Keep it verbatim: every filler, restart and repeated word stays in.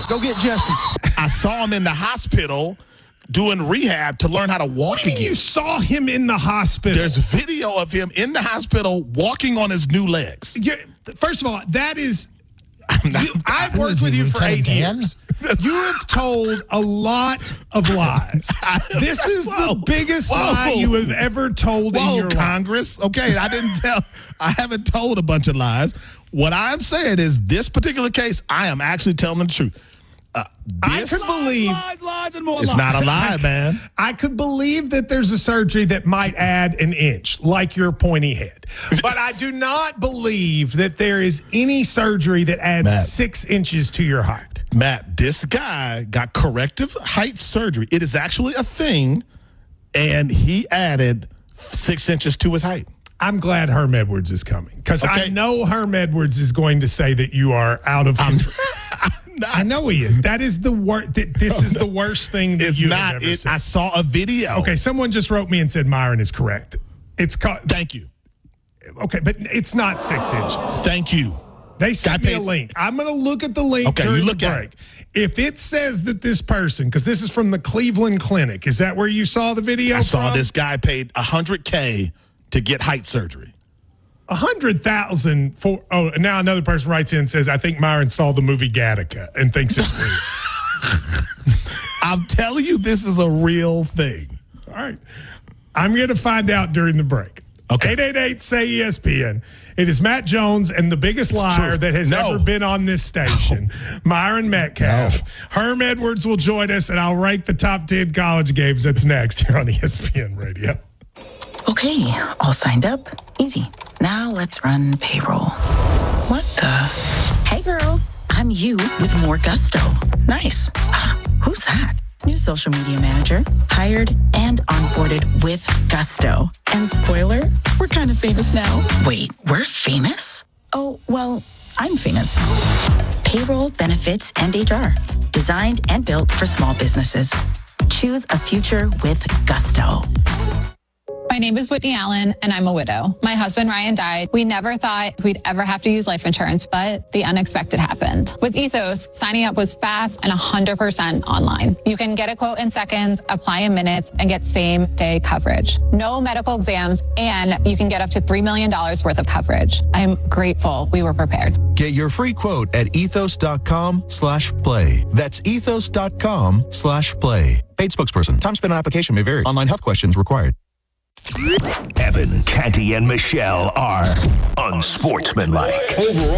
Go get Justin. I saw him in the hospital doing rehab to learn how to walk What do you again. mean you saw him in the hospital? There's video of him in the hospital walking on his new legs. Yeah, first of all, that is. Not, You, I've worked with you for eight years. You have told a lot of lies. This is Whoa. the biggest Whoa. lie you have ever told Whoa, in your life. Congress. Okay, I didn't tell. I haven't told a bunch of lies. What I'm saying is this particular case, I am actually telling the truth. Uh, I this, could believe Lies, lies, and more it's lies. not a lie, man. I could believe that there's a surgery that might add an inch, like your pointy head. But I do not believe that there is any surgery that adds Matt. six inches to your height. Matt, this guy got corrective height surgery. It is actually a thing, and he added six inches to his height. I'm glad Herm Edwards is coming because I Okay. know Herm Edwards is going to say that you are out of control. I know he is. That is the worst. This is the worst thing that It's you not. have ever It, seen. I saw a video. Okay, someone just wrote me and said Myron is correct. It's called. Thank you. Okay, but it's not six inches. Thank you. They sent Guy me a paid- link. I'm going to look at the link Okay, during you look the at break. it. If it says that this person, because this is from the Cleveland Clinic, is that where you saw the video? I saw from? this guy paid one hundred K to get height surgery. A hundred thousand for. Oh, and now another person writes in and says, "I think Myron saw the movie Gattaca and thinks it's real." I'm telling you, this is a real thing. All right, I'm going to find out during the break. Okay. eight eight eight say E S P N. It is Matt Jones and the biggest It's liar true. that has No. ever been on this station, Myron Metcalf. No. Herm Edwards will join us, and I'll rank the top ten college games. That's next here on E S P N Radio. Okay, all signed up. Easy. Now let's run payroll. What the? Hey girl, I'm you with more gusto. Nice. Who's that? New social media manager. Hired and onboarded with gusto. And spoiler, we're kind of famous now. Wait, we're famous? Oh, well, I'm famous. Payroll, benefits, and H R. Designed and built for small businesses. Choose a future with gusto. My name is Whitney Allen, and I'm a widow. My husband, Ryan, died. We never thought we'd ever have to use life insurance, but the unexpected happened. With Ethos, signing up was fast and one hundred percent online. You can get a quote in seconds, apply in minutes, and get same-day coverage. No medical exams, and you can get up to three million dollars worth of coverage. I'm grateful we were prepared. Get your free quote at ethos.com slash play. That's ethos.com slash play. Paid spokesperson. Time spent on application may vary. Online health questions required. Evan, Canty, and Michelle are unsportsmanlike. Overall,